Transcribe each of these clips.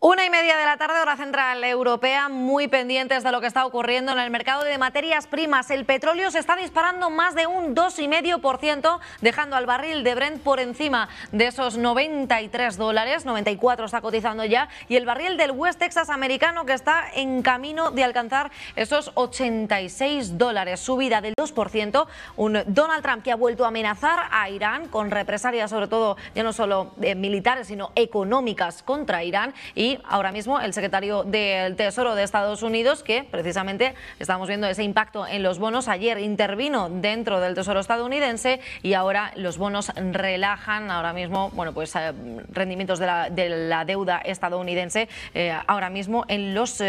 1:30 de la tarde, hora central europea, muy pendientes de lo que está ocurriendo en el mercado de materias primas. El petróleo se está disparando más de un 2,5%, dejando al barril de Brent por encima de esos $93, 94 está cotizando ya, y el barril del West Texas americano que está en camino de alcanzar esos $86, subida del 2%. Un Donald Trump que ha vuelto a amenazar a Irán con represalias, sobre todo ya no solo militares, sino económicas contra Irán. Y ahora mismo el secretario del Tesoro de Estados Unidos, que precisamente estamos viendo ese impacto en los bonos, ayer intervino dentro del Tesoro estadounidense y ahora los bonos relajan ahora mismo, bueno, pues rendimientos de la deuda estadounidense ahora mismo en los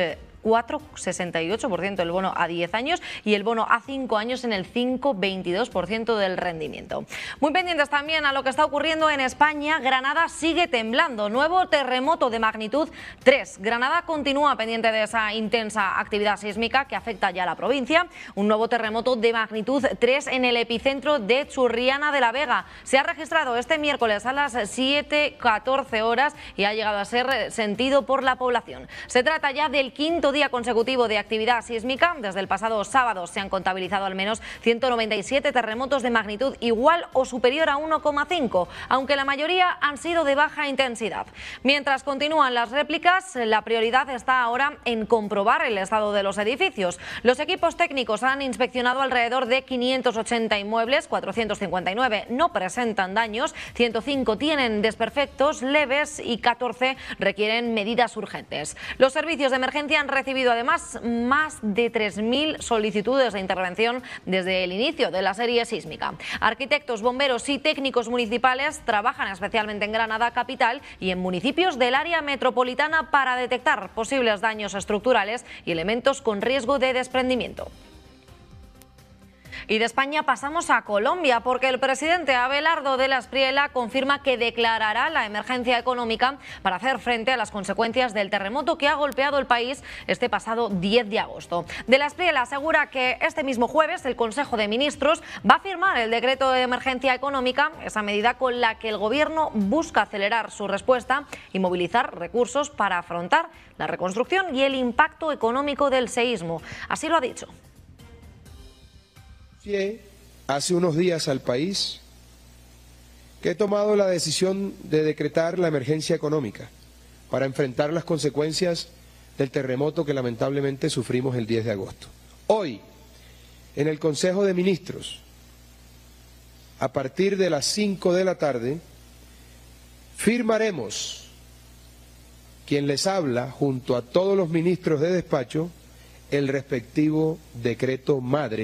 4,68% el bono a 10 años y el bono a 5 años en el 5,22% del rendimiento. Muy pendientes también a lo que está ocurriendo en España. Granada sigue temblando. Nuevo terremoto de magnitud 3. Granada continúa pendiente de esa intensa actividad sísmica que afecta ya a la provincia. Un nuevo terremoto de magnitud 3 en el epicentro de Churriana de la Vega. Se ha registrado este miércoles a las 7:14 horas y ha llegado a ser sentido por la población. Se trata ya del quinto día consecutivo de actividad sísmica. Desde el pasado sábado se han contabilizado al menos 197 terremotos de magnitud igual o superior a 1,5, aunque la mayoría han sido de baja intensidad. Mientras continúan las réplicas, la prioridad está ahora en comprobar el estado de los edificios. Los equipos técnicos han inspeccionado alrededor de 580 inmuebles, 459 no presentan daños, 105 tienen desperfectos leves y 14 requieren medidas urgentes. Los servicios de emergencia han recibido además más de 3.000 solicitudes de intervención desde el inicio de la serie sísmica. Arquitectos, bomberos y técnicos municipales trabajan especialmente en Granada capital y en municipios del área metropolitana para detectar posibles daños estructurales y elementos con riesgo de desprendimiento. Y de España pasamos a Colombia, porque el presidente Abelardo de la Espriella confirma que declarará la emergencia económica para hacer frente a las consecuencias del terremoto que ha golpeado el país este pasado 10 de agosto. De la Espriella asegura que este mismo jueves el Consejo de Ministros va a firmar el decreto de emergencia económica, esa medida con la que el gobierno busca acelerar su respuesta y movilizar recursos para afrontar la reconstrucción y el impacto económico del seísmo. Así lo ha dicho. Hace unos días al país que he tomado la decisión de decretar la emergencia económica para enfrentar las consecuencias del terremoto que lamentablemente sufrimos el 10 de agosto. Hoy, en el Consejo de Ministros, a partir de las 5 de la tarde, firmaremos, quien les habla, junto a todos los ministros de despacho, el respectivo decreto madre